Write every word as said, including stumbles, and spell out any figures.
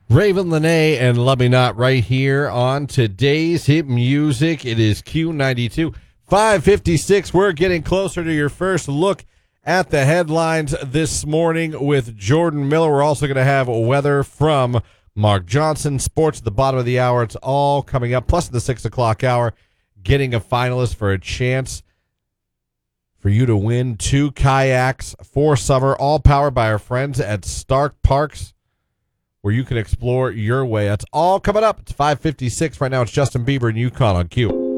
Raven Lene and Love Me Not right here on today's hit music. It is Q ninety-two, five fifty-six. We're getting closer to your first look at the headlines this morning with Jordan Miller. We're also going to have weather from Mark Johnson. Sports at the bottom of the hour. It's all coming up. Plus the six o'clock hour, getting a finalist for a chance for you to win two kayaks for summer, all powered by our friends at Stark Parks, where you can explore your way. That's all coming up. It's five fifty-six right now. It's Justin Bieber and UConn on Q.